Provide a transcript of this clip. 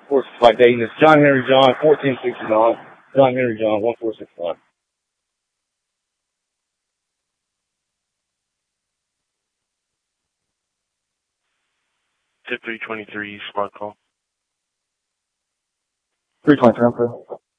1465 Dayton. It's John Henry John, 1469. John Henry John, 1465. Tip 323, squad call. 323, I'm clear.